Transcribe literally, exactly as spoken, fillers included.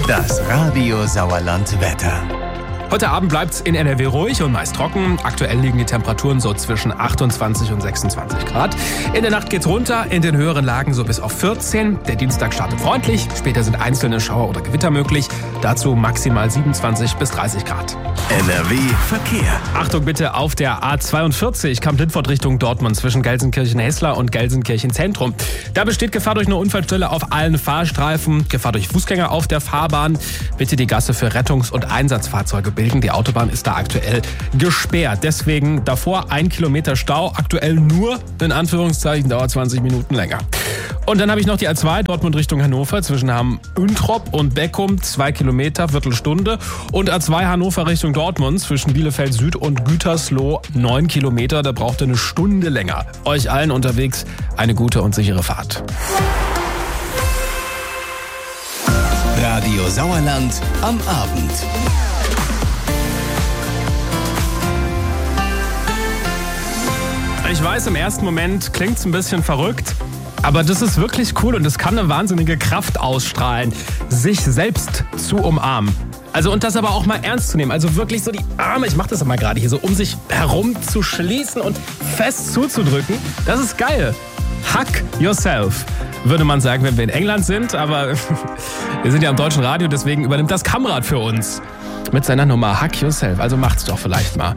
Das Radio Sauerland Wetter. Heute Abend bleibt's in N R W ruhig und meist trocken. Aktuell liegen die Temperaturen so zwischen achtundzwanzig und sechsundzwanzig Grad. In der Nacht geht's runter, in den höheren Lagen so bis auf vierzehn. Der Dienstag startet freundlich, später sind einzelne Schauer oder Gewitter möglich. Dazu maximal siebenundzwanzig bis dreißig Grad. N R W Verkehr. Achtung bitte auf der A zweiundvierzig, Kamp-Lintfort Richtung Dortmund zwischen Gelsenkirchen-Hessler und Gelsenkirchen-Zentrum. Da besteht Gefahr durch eine Unfallstelle auf allen Fahrstreifen, Gefahr durch Fußgänger auf der Fahrbahn. Bitte die Gasse für Rettungs- und Einsatzfahrzeuge bilden. Die Autobahn ist da aktuell gesperrt. Deswegen davor ein Kilometer Stau. Aktuell nur, in Anführungszeichen, dauert zwanzig Minuten länger. Und dann habe ich noch die A zwei, Dortmund Richtung Hannover, zwischen Hamm-Üntrop und Beckum, zwei Kilometer, Viertelstunde. Und A zwei Hannover Richtung Dortmund, zwischen Bielefeld Süd und Gütersloh, neun Kilometer, da braucht ihr eine Stunde länger. Euch allen unterwegs eine gute und sichere Fahrt. Radio Sauerland am Abend. Ich weiß, im ersten Moment klingt es ein bisschen verrückt, aber das ist wirklich cool und es kann eine wahnsinnige Kraft ausstrahlen, sich selbst zu umarmen. Also und das aber auch mal ernst zu nehmen. Also wirklich so die Arme, ich mache das mal gerade hier so, um sich herum zu schließen und fest zuzudrücken. Das ist geil. Hug yourself, würde man sagen, wenn wir in England sind. Aber wir sind ja am deutschen Radio, deswegen übernimmt das Kamrad für uns mit seiner Nummer Hug yourself. Also macht's doch vielleicht mal.